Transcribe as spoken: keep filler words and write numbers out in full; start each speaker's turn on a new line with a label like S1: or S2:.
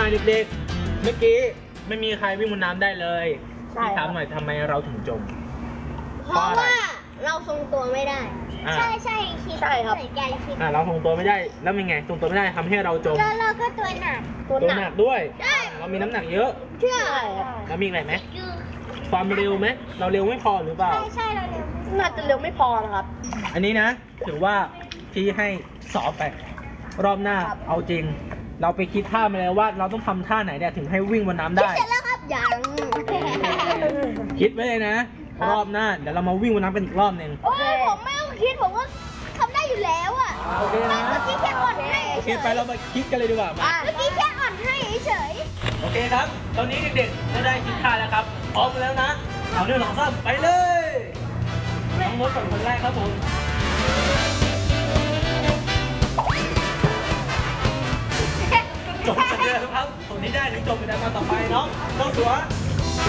S1: เด็กๆเมื่อกี้ไม่มีใครวิ่งบนน้ำได้เลยพี่ถามหน่อยทำไมเราถึงจม
S2: เพราะว่าเราทรงตัวไม่ได้ใช่ใช่คิดใช่ครับใจคิด
S1: อ่าเราทรงตัวไม่ได้แล้วเป็นไงทรงตัวไม่ได้ทำให้เราจม
S2: แล้วเราก็ตัวหนัก
S1: ตัวหนักด้วยเรามีน้ำหนักเยอะ
S2: ใช่
S1: แล้วมีอะไรไหมความเร็วไหมเราเร็วไม่พอหรือเปล่า
S2: ใช่ใช่เราเร็ว
S3: น่าจะเร็วไม่พอนะครับ
S1: อันนี้นะถือว่าพี่ให้สอบไปรอบหน้าเอาจริงเราไปคิดท่ามาแล้วว่าเราต้องทำท่าไหนเนี่ยถึงให้วิ่งบนน้ำได้
S2: เสร็จแล้วครับยัง
S1: คิดไว้เลยนะรอบหน้าเดี๋ยวเรามาวิ่งบนน้ำเป็นอีกรอบหนึ่ง
S2: โอ้ยผมไม่ต้องคิดผมก็ทำได้อยู่แล้วอ่ะ
S1: โอเคนะ
S2: เมื่อกี้แค่อ่อนให้
S1: โอเคไปเรามาคิดกันเลยดีกว่ามา
S2: เมื่อกี้แค่อ่อนให้เฉย
S1: โอเคครับตอนนี้เด็กๆก็ได้คิดท่าแล้วครับพร้อมแล้วนะเอาหนึ่งสองสามไปเลยน้องมดก่อนคนแรกครับผมจบกันเลยครับคนนี้ได้ถึงจบกันแล้วมาต่อไปน้องน้องสัว